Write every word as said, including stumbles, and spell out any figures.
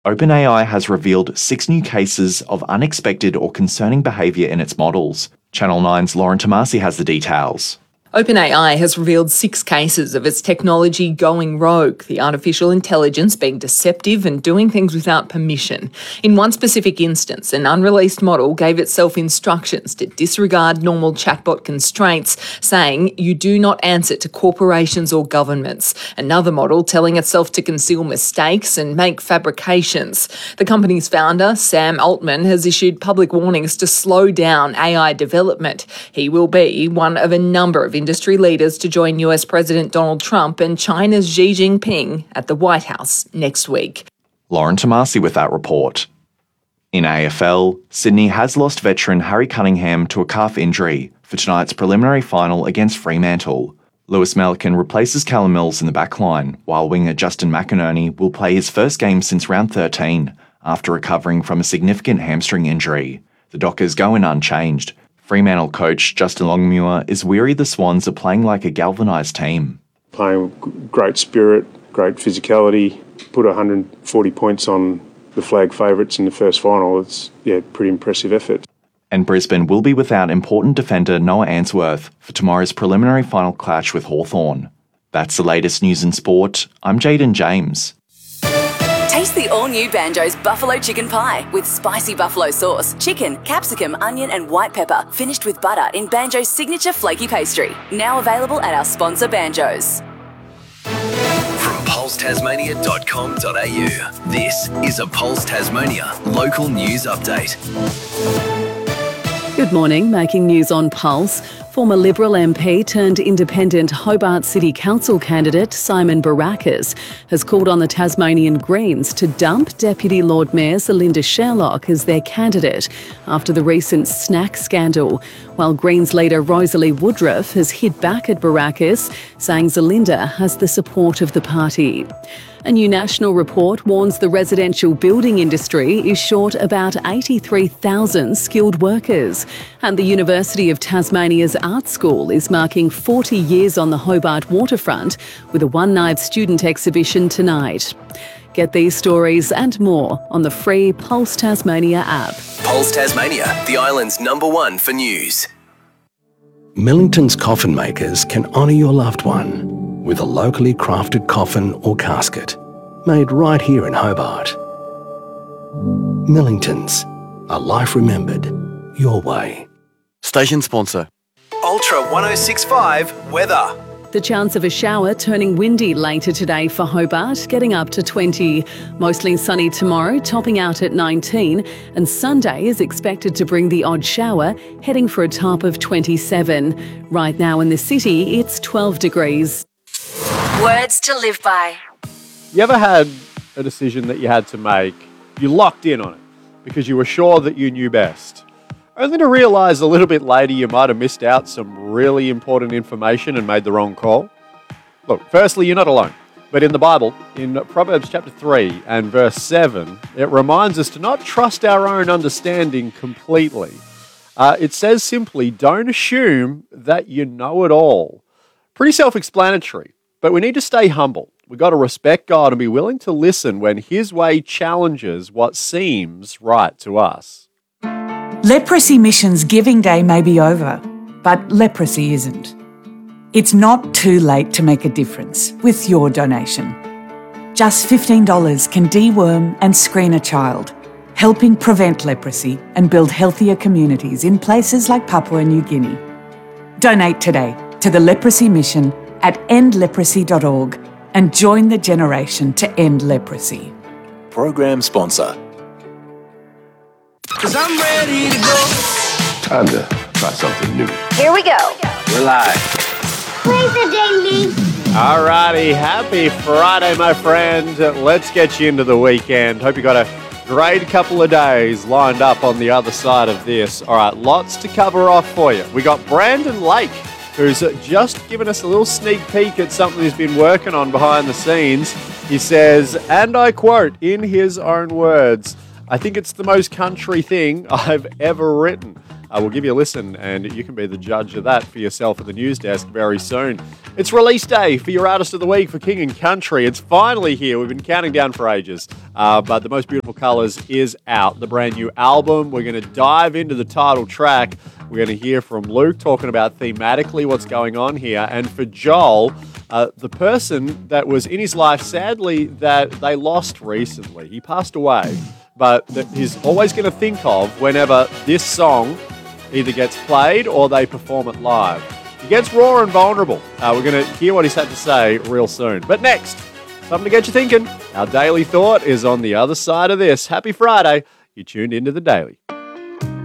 OpenAI has revealed six new cases of unexpected or concerning behaviour in its models. Channel nine's Lauren Tomasi has the details. OpenAI has revealed six cases of its technology going rogue, the artificial intelligence being deceptive and doing things without permission. In one specific instance, an unreleased model gave itself instructions to disregard normal chatbot constraints, saying, "You do not answer to corporations or governments." Another model telling itself to conceal mistakes and make fabrications. The company's founder, Sam Altman, has issued public warnings to slow down A I development. He will be one of a number of industry leaders to join U S President Donald Trump and China's Xi Jinping at the White House next week. Lauren Tomasi with that report. In A F L, Sydney has lost veteran Harry Cunningham to a calf injury for tonight's preliminary final against Fremantle. Lewis Melican replaces Callum Mills in the backline, while winger Justin McInerney will play his first game since round thirteen after recovering from a significant hamstring injury. The Dockers go in unchanged. Fremantle coach Justin Longmuir is weary the Swans are playing like a galvanised team. Playing with great spirit, great physicality, put one hundred forty points on the flag favourites in the first final. It's yeah, pretty impressive effort. And Brisbane will be without important defender Noah Answorth for tomorrow's preliminary final clash with Hawthorn. That's the latest news in sport. I'm Jaden James. Taste the all-new Banjo's Buffalo Chicken Pie with spicy buffalo sauce, chicken, capsicum, onion and white pepper, finished with butter in Banjo's signature flaky pastry. Now available at our sponsor Banjo's. From pulse tasmania dot com dot a u, this is a Pulse Tasmania local news update. Good morning, making news on Pulse. Former Liberal M P turned independent Hobart City Council candidate Simon Barakis has called on the Tasmanian Greens to dump Deputy Lord Mayor Zelinda Sherlock as their candidate after the recent snack scandal, while Greens leader Rosalie Woodruff has hit back at Barakis, saying Zelinda has the support of the party. A new national report warns the residential building industry is short about eighty-three thousand skilled workers. And the University of Tasmania's Art School is marking forty years on the Hobart waterfront with a one-night student exhibition tonight. Get these stories and more on the free Pulse Tasmania app. Pulse Tasmania, the island's number one for news. Millington's Coffin Makers can honour your loved one with a locally crafted coffin or casket made right here in Hobart. Millington's, a life remembered your way. Station sponsor. Ultra one oh six point five weather. The chance of a shower turning windy later today for Hobart, getting up to twenty. Mostly sunny tomorrow, topping out at nineteen. And Sunday is expected to bring the odd shower, heading for a top of twenty-seven. Right now in the city, it's twelve degrees. Words to live by. You ever had a decision that you had to make, you locked in on it because you were sure that you knew best, only to realise a little bit later you might have missed out some really important information and made the wrong call? Look, firstly, you're not alone. But in the Bible, in Proverbs chapter three and verse seven, it reminds us to not trust our own understanding completely. Uh, it says simply, don't assume that you know it all. Pretty self-explanatory, but we need to stay humble. We've got to respect God and be willing to listen when His way challenges what seems right to us. Leprosy Mission's Giving Day may be over, but leprosy isn't. It's not too late to make a difference with your donation. Just fifteen dollars can deworm and screen a child, helping prevent leprosy and build healthier communities in places like Papua New Guinea. Donate today to the Leprosy Mission at end leprosy dot org and join the generation to end leprosy. Program sponsor. Cause I'm ready to go. Time to try something new. Here we go. We're live. Play the ding ding. Alrighty, happy Friday, my friend. Let's get you into the weekend. Hope you got a great couple of days lined up on the other side of this. All right, lots to cover off for you. We got Brandon Lake, who's just given us a little sneak peek at something he's been working on behind the scenes. He says, and I quote in his own words, I think it's the most country thing I've ever written. I will give you a listen, and you can be the judge of that for yourself at the news desk very soon. It's release day for your Artist of the Week for King and Country. It's finally here. We've been counting down for ages, uh, but The Most Beautiful Colours is out, the brand new album. We're going to dive into the title track. We're going to hear from Luke talking about thematically what's going on here, and for Joel, uh, the person that was in his life, sadly, that they lost recently. He passed away, but that he's always going to think of whenever this song either gets played or they perform it live. He gets raw and vulnerable. Uh, we're going to hear what he's had to say real soon. But next, something to get you thinking. Our Daily Thought is on the other side of this. Happy Friday. You tuned into The Daily.